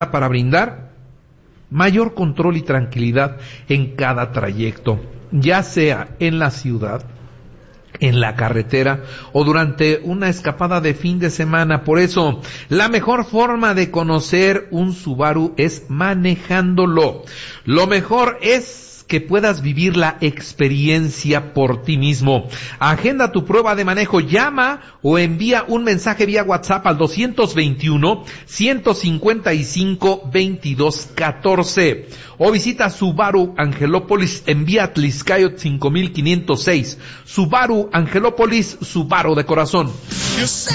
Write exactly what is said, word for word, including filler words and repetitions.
para brindar mayor control y tranquilidad en cada trayecto, ya sea en la ciudad, en la carretera o durante una escapada de fin de semana. Por eso, la mejor forma de conocer un Subaru es manejándolo. Lo mejor es que puedas vivir la experiencia por ti mismo. Agenda tu prueba de manejo, llama o envía un mensaje vía WhatsApp al dos veintiuno, ciento cincuenta y cinco, veintidós catorce o visita Subaru Angelópolis en vía Tliscayot cinco mil quinientos seis. Subaru Angelópolis, Subaru de corazón.